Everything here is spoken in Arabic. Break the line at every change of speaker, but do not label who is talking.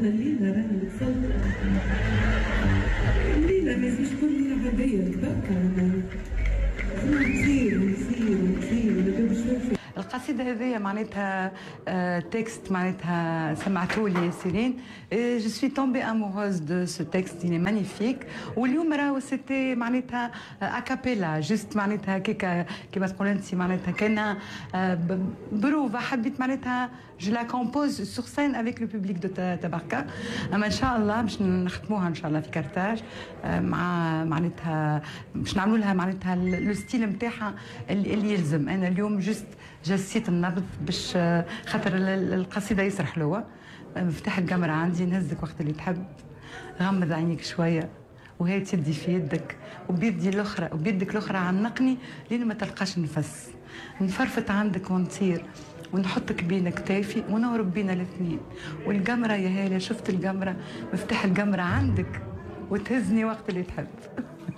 الليلة راني متصلة. الليلة مش تكون ليلة عادية تبكى. القصيدة هذه معناتها تكست معناتها سمعتولي سيرين. جو سوي تومبي اموروز دو سو تكست il est magnifique. واليوم راهو سيتي معناتها اكابيلا جست معناتها كيكا كيما تقول انت معناتها كان بروفا حبيت معناتها جو لا كومبوز سور سين افيك لو بوبليك دو تباركا. اما ان شاء الله باش نختموها ان شاء الله في كرتاج مع معناتها باش نعملوا لها معناتها لو ستيل نتاعها اللي يلزم. انا اليوم جست جسيت النبض باش خاطر القصيده ياسر حلوه. مفتاح القمر عندي نهزك وقت اللي تحب، غمض عينيك شويه وهات يدي في يدك وبيدي الاخرى وبيدك الاخرى عنقني لين ما تلقاش نفس، نفرفت عندك ونطير ونحطك بين كتافي ونهرب بينا الاثنين. والقمره يا هاله شفت القمره، مفتاح القمره عندك وتهزني وقت اللي تحب.